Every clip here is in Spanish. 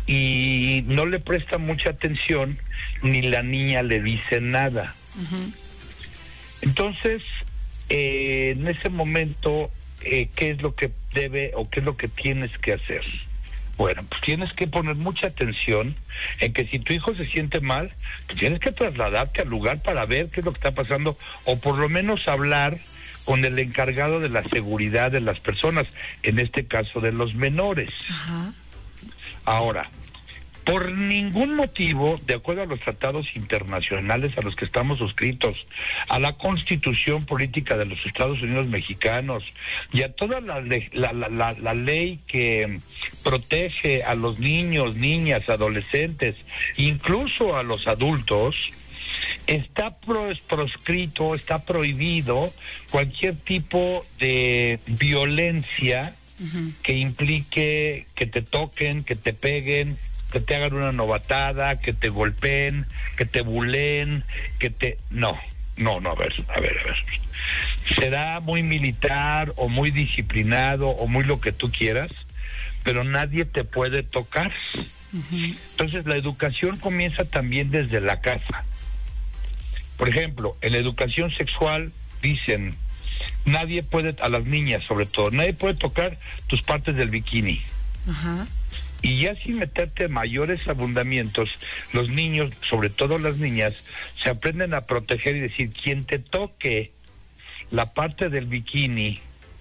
y no le presta mucha atención, ni la niña le dice nada. Entonces, en ese momento, ¿qué es lo que debe o qué es lo que tienes que hacer? Bueno, pues tienes que poner mucha atención en que si tu hijo se siente mal, pues tienes que trasladarte al lugar para ver qué es lo que está pasando, o por lo menos hablar con el encargado de la seguridad de las personas, en este caso de los menores. Ahora, por ningún motivo, de acuerdo a los tratados internacionales a los que estamos suscritos, a la Constitución Política de los Estados Unidos Mexicanos y a toda la ley que protege a los niños, niñas, adolescentes, incluso a los adultos, está proscrito, está prohibido cualquier tipo de violencia que implique que te toquen, que te peguen, que te hagan una novatada, que te golpeen, que te buleen, que te... No, a ver. Será muy militar o muy disciplinado o muy lo que tú quieras, pero nadie te puede tocar. Entonces la educación comienza también desde la casa. Por ejemplo, en la educación sexual dicen, nadie puede, a las niñas sobre todo, nadie puede tocar tus partes del bikini. Y ya sin meterte mayores abundamientos, los niños, sobre todo las niñas, se aprenden a proteger y decir, quien te toque la parte del bikini,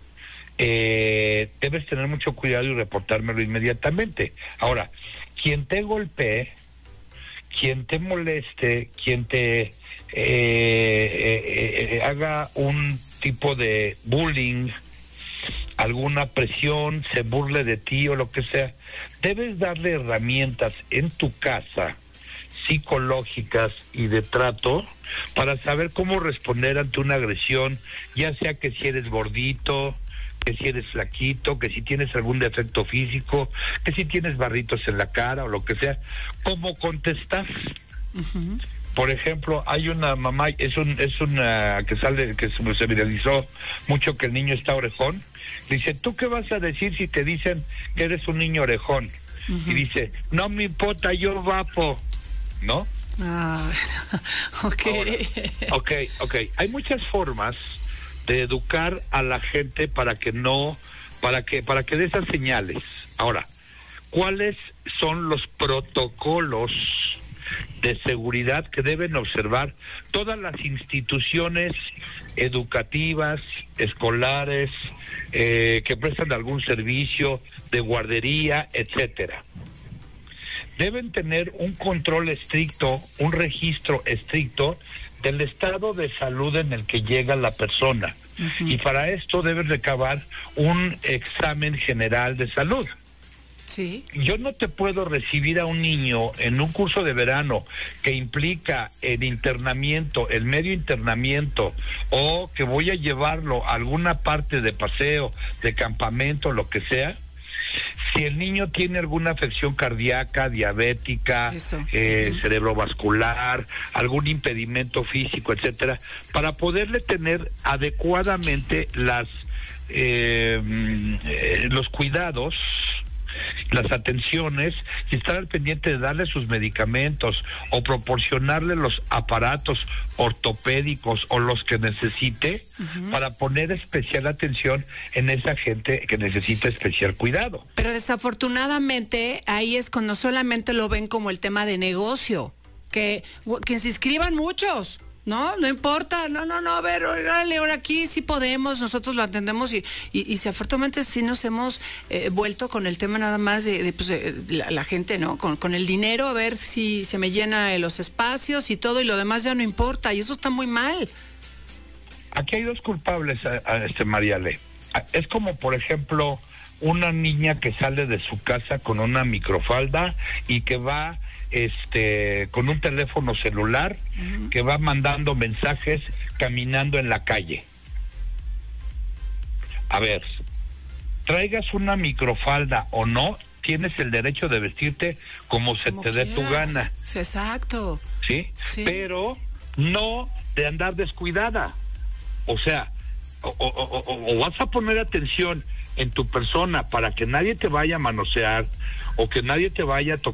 debes tener mucho cuidado y reportármelo inmediatamente. Ahora, quien te golpee, quien te moleste, quien te haga un tipo de bullying, alguna presión, se burle de ti o lo que sea, debes darle herramientas en tu casa psicológicas y de trato para saber cómo responder ante una agresión, ya sea que si eres gordito, que si eres flaquito, que si tienes algún defecto físico, que si tienes barritos en la cara o lo que sea, cómo contestar. Por ejemplo, hay una mamá, es una que se viralizó mucho, que el niño está orejón. Dice, ¿tú qué vas a decir si te dicen que eres un niño orejón? Y dice, no me importa, yo vapo, ¿no? Ok. Hay muchas formas de educar a la gente para que dé esas señales. Ahora, ¿cuáles son los protocolos de seguridad que deben observar todas las instituciones educativas, escolares, que prestan algún servicio de guardería, etcétera? Deben tener un control estricto, un registro estricto del estado de salud en el que llega la persona. Y para esto deben recabar un examen general de salud. Sí. Yo no te puedo recibir a un niño en un curso de verano que implica el internamiento, el medio internamiento, o que voy a llevarlo a alguna parte de paseo, de campamento, lo que sea, si el niño tiene alguna afección cardíaca, diabética, cerebrovascular, algún impedimento físico, etcétera, para poderle tener adecuadamente los cuidados, las atenciones, y estar al pendiente de darle sus medicamentos o proporcionarle los aparatos ortopédicos o los que necesite, para poner especial atención en esa gente que necesita especial cuidado. Pero desafortunadamente ahí es cuando solamente lo ven como el tema de negocio, que se inscriban muchos. No importa, a ver, órale, ahora aquí sí podemos, nosotros lo atendemos y si afortunadamente sí nos hemos vuelto con el tema nada más de la gente, ¿no? Con el dinero, a ver si se me llena los espacios y todo, y lo demás ya no importa, y eso está muy mal. Aquí hay dos culpables, Mariale. Es como, por ejemplo, una niña que sale de su casa con una microfalda y que va con un teléfono celular, que va mandando mensajes caminando en la calle. A ver, traigas una microfalda o no, tienes el derecho de vestirte como se te dé tu gana. Exacto. ¿Sí? Pero no de andar descuidada. O sea, o vas a poner atención en tu persona para que nadie te vaya a manosear o que nadie te vaya a tocar